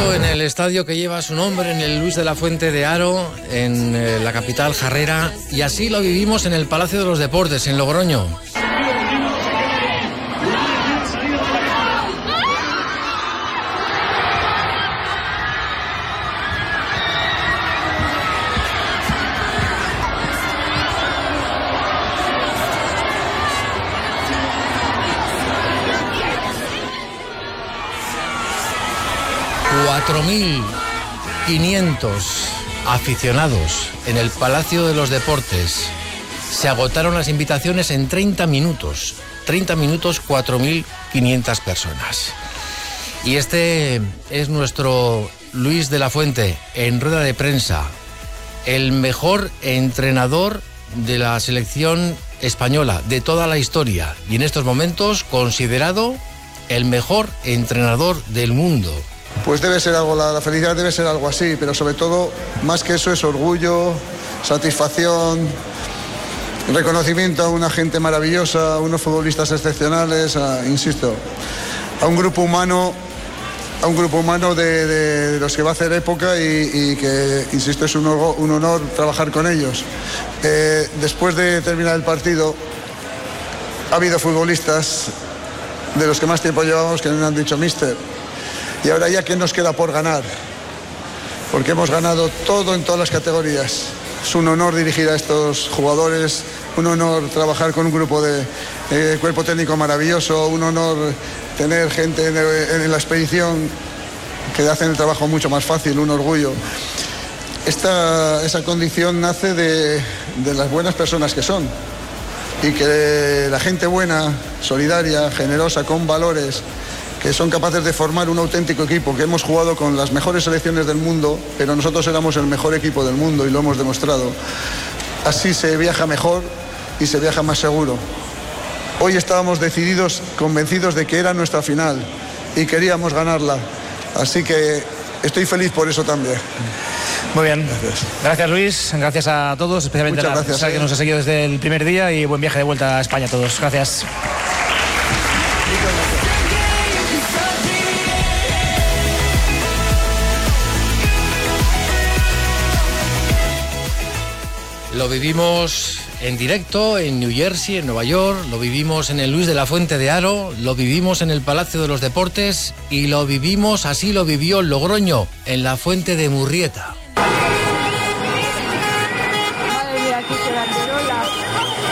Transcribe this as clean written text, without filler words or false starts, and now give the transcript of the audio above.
directo en el estadio que lleva su nombre, en el Luis de la Fuente de Haro, en la capital jarrera, y así lo vivimos en el Palacio de los Deportes, en Logroño. $4.500 aficionados en el Palacio de los Deportes. Se agotaron las invitaciones en 30 minutos. 30 minutos, 4.500 personas. Y este es nuestro Luis de la Fuente en rueda de prensa. El mejor entrenador de la selección española de toda la historia. Y en estos momentos considerado el mejor entrenador del mundo. Pues debe ser algo, la felicidad debe ser algo así, pero sobre todo, más que eso, es orgullo, satisfacción, reconocimiento a una gente maravillosa, a unos futbolistas excepcionales, insisto, a un grupo humano de los que va a hacer época y que, insisto, es un honor trabajar con ellos. Después de terminar el partido, ha habido futbolistas de los que más tiempo llevamos que me han dicho: míster, y ahora ya, ¿qué nos queda por ganar? Porque hemos ganado todo en todas las categorías. Es un honor dirigir a estos jugadores, un honor trabajar con un grupo de cuerpo técnico maravilloso, un honor tener gente en la expedición que hacen el trabajo mucho más fácil, un orgullo. Esa condición nace de las buenas personas que son, y que la gente buena, solidaria, generosa, con valores, que son capaces de formar un auténtico equipo, que hemos jugado con las mejores selecciones del mundo, pero nosotros éramos el mejor equipo del mundo y lo hemos demostrado. Así se viaja mejor y se viaja más seguro. Hoy estábamos decididos, convencidos de que era nuestra final y queríamos ganarla. Así que estoy feliz por eso también. Muy bien. Gracias, Luis. Gracias a todos, especialmente a la que nos ha seguido desde el primer día, y buen viaje de vuelta a España a todos. Gracias. Lo vivimos en directo en New Jersey, en Nueva York, lo vivimos en el Luis de la Fuente de Haro, lo vivimos en el Palacio de los Deportes y lo vivimos, así lo vivió Logroño, en la Fuente de Murrieta.